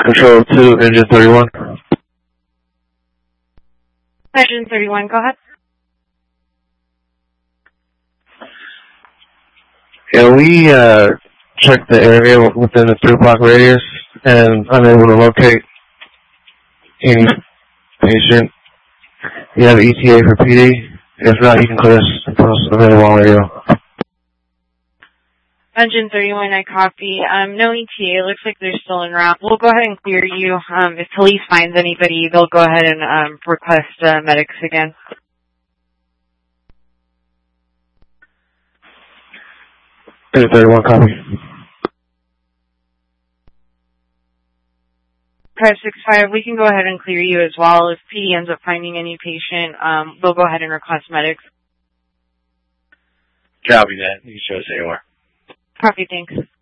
Control 2, Engine 31. Engine 31, go ahead. Yeah, we checked the area within the 3-block radius and unable to locate any patient. You have ETA for PD? If not, you can clear us and put us available on radio. Engine 31, I copy. No ETA. Looks like they're still en route. We'll go ahead and clear you. If police finds anybody, they'll go ahead and request medics again. Engine 31, copy. 565, we can go ahead and clear you as well. If PD ends up finding any patient, they'll go ahead and request medics. Copy that. You can show us AOR. Copy, thanks.